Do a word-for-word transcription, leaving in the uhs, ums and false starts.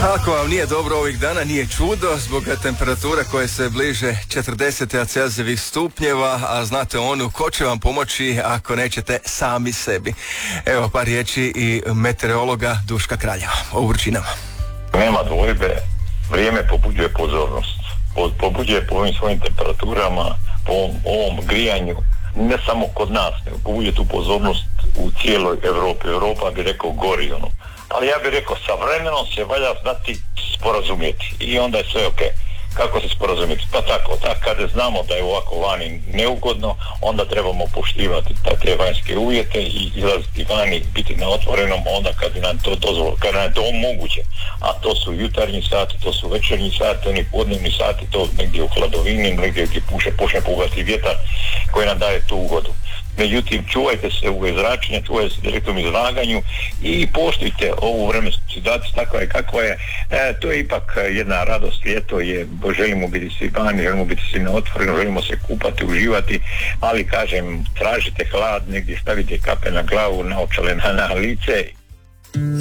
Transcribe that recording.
Ako vam nije dobro ovih dana, nije čudo, zbog temperatura koje se bliže četrdeset Celzijevih stupnjeva, a znate onu, ko će vam pomoći ako nećete sami sebi. Evo par riječi i meteorologa Duška Kraljeva o vrućinama. Nema dvojbe, vrijeme pobuđuje pozornost. Po, pobuđuje po ovim svojim temperaturama, po ovom, ovom grijanju, ne samo kod nas, nego pobuđuje tu pozornost u cijeloj Europi. Europa bi rekao gori ono. Ali ja bih rekao, sa vremenom se valja znati sporazumjeti i onda je sve ok. Kako se sporazumjeti? Pa tako, tako, kada znamo da je ovako vani neugodno, onda trebamo poštivati te vanjske uvjete i izlaziti vani, biti na otvorenom onda kad nam to dozvolo, kad nam je to moguće. A to su jutarnji sati, to su večernji sati, oni podnevni sati, to negdje u hladovini, negdje gdje puše, počne puhati vjetar koji nam daje tu ugodu. Međutim, čuvajte se u zračenju, čuvajte se direktnom izlaganju i poštujte ovu vremensku situaciju takva je kakva je. E, to je ipak jedna radost, ljeto je, želimo biti svi vani, želimo biti svi na otvoreno, želimo se kupati, uživati, ali kažem, tražite hlad, negdje stavite kape na glavu, naočale na, na lice.